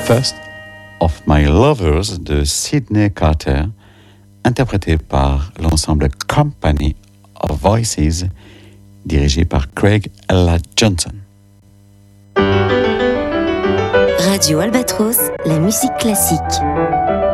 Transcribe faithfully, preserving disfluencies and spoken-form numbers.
First of My Lovers de Sydney Carter, interprété par l'ensemble Company of Voices, dirigé par Craig Ella Johnson. Radio Albatros, la musique classique.